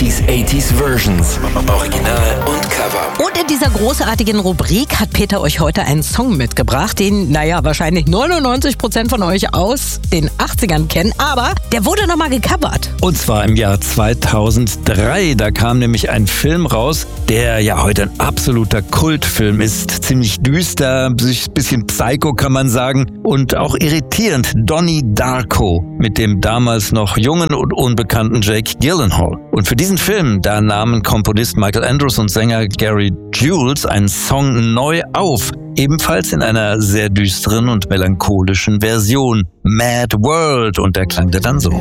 80s Versions. Original und Cover. Und in dieser großartigen Rubrik hat Peter euch heute einen Song mitgebracht, den, wahrscheinlich 99% von euch aus den 80ern kennen, aber der wurde nochmal gecovert. Und zwar im Jahr 2003. Da kam nämlich ein Film raus, der ja heute ein absoluter Kultfilm ist. Ziemlich düster, bisschen Psycho kann man sagen und auch irritierend. Donnie Darko mit dem damals noch jungen und unbekannten Jake Gyllenhaal. Und für diesen Film, da nahmen Komponist Michael Andrews und Sänger Gary Jules einen Song neu auf. Ebenfalls in einer sehr düsteren und melancholischen Version. Mad World. Und der klang dann so.